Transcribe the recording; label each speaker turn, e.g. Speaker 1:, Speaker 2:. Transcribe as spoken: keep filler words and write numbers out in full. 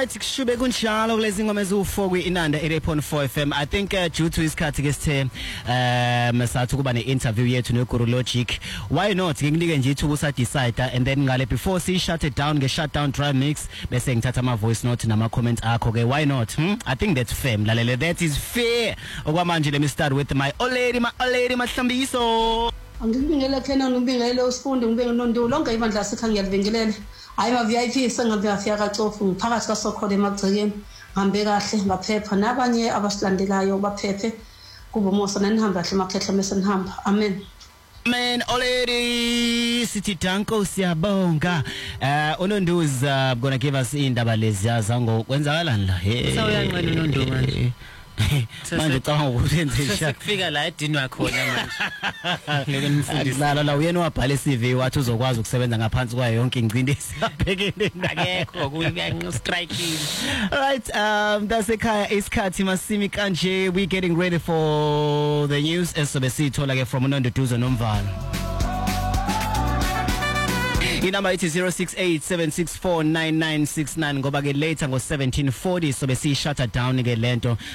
Speaker 1: Alright, kushube kunjalo kulezi ngoma eziwu-four kwi-Inanda eighty-eight point four F M. I think uh, due to isikhathi ke sithe um sathu kuba ne-interview yethu neGuru Logic. Why not nginike nje ithuku sa decide and then ngale before si shut it down nge shutdown dry mix bese ngithatha ama voice note nama comments akho ke. Why not? Hmm? I think that's fair. Mlalele, that is fair. Okwamanje let me start with my old lady, my old lady Mahlambiso.
Speaker 2: Angibingelela khena ngibingelela usifundo ngibingelela noNdulo lonke ibandla sikha ngiyalivingelele. Hayi ma V I P sengabe afika kacofu ngiphakathi kaSokhole emagcekeni ngihambe kahle ngaphepha nabanye abasilandelayo baphephe kuba umosa nanihamba kahle makhehla mase nihamba. Amen.
Speaker 1: Man, already City Tanko siyabonga. Uh uNonduzi uh, gonna give us indaba lezi yazango kwenzakalani la. Hey.
Speaker 3: Sawuyanqena uNonduzi manje.
Speaker 1: Manje ucabanga ukuthi enze sha
Speaker 3: kufika la edinwa khona manje. Ngeke nifundise.
Speaker 1: Akuzala la uyena wabhala i-C V wathi uzokwazi ukusebenza ngaphansi kwayo yonke ingcindezi abhekene
Speaker 3: akekho kuya striking.
Speaker 1: All right, um that's ekhaya isikhathi masimi kanje. We getting ready for the news esobe sithola ke from uNonduduzo Nomvana. Inamba ithi zero six eight seven six four nine nine six nine ngoba ke later ngo seventeen forty sobe si shut down ke lento